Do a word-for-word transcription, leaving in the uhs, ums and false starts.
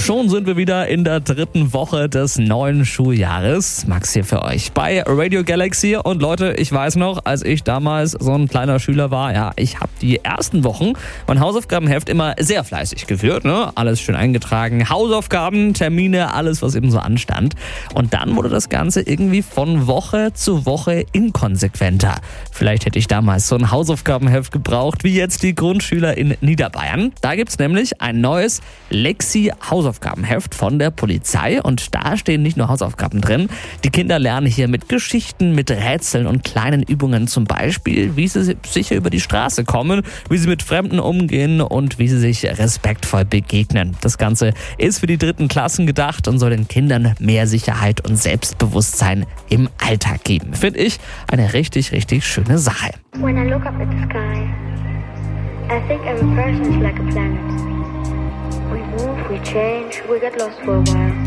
Schon sind wir wieder in der dritten Woche des neuen Schuljahres. Max hier für euch bei Radio Galaxy. Und Leute, ich weiß noch, als ich damals so ein kleiner Schüler war, ja, ich habe die ersten Wochen mein Hausaufgabenheft immer sehr fleißig geführt, ne? Alles schön eingetragen, Hausaufgaben, Termine, alles, was eben so anstand. Und dann wurde das Ganze irgendwie von Woche zu Woche inkonsequenter. Vielleicht hätte ich damals so ein Hausaufgabenheft gebraucht, wie jetzt die Grundschüler in Niederbayern. Da gibt's nämlich ein neues Lexi-Hausaufgabenheft von der Polizei und da stehen nicht nur Hausaufgaben drin. Die Kinder lernen hier mit Geschichten, mit Rätseln und kleinen Übungen zum Beispiel, wie sie sicher über die Straße kommen, wie sie mit Fremden umgehen und wie sie sich respektvoll begegnen. Das Ganze ist für die dritten Klassen gedacht und soll den Kindern mehr Sicherheit und Selbstbewusstsein im Alltag geben. Finde ich eine richtig, richtig schöne Sache. When I look up at the sky, I think every person is like a planet. We move, we change, we get lost for a while.